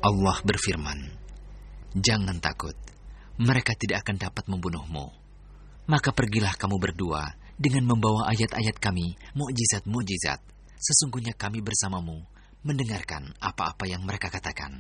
Allah berfirman, "Jangan takut, mereka tidak akan dapat membunuhmu. Maka pergilah kamu berdua dengan membawa ayat-ayat kami, mukjizat-mukjizat. Sesungguhnya kami bersamamu, mendengarkan apa-apa yang mereka katakan."